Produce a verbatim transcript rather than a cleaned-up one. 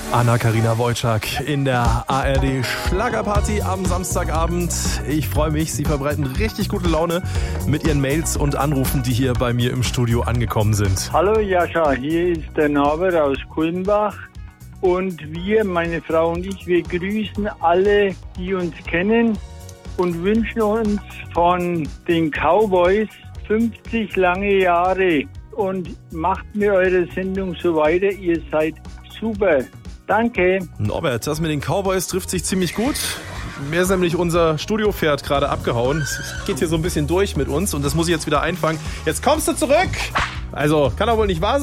Anna-Karina Wojcik in der A R D Schlagerparty am Samstagabend. Ich freue mich, Sie verbreiten richtig gute Laune mit Ihren Mails und Anrufen, die hier bei mir im Studio angekommen sind. Hallo Jascha, hier ist der Norbert aus Kulmbach und wir, meine Frau und ich, wir grüßen alle, die uns kennen und wünschen uns von den Cowboys fünfzig lange Jahre und macht mir eure Sendung so weiter, ihr seid super. Danke. Norbert, das mit den Cowboys trifft sich ziemlich gut. Mir ist nämlich unser Studiopferd gerade abgehauen. Es geht hier so ein bisschen durch mit uns und das muss ich jetzt wieder einfangen. Jetzt kommst du zurück! Also, kann doch wohl nicht wahr sein.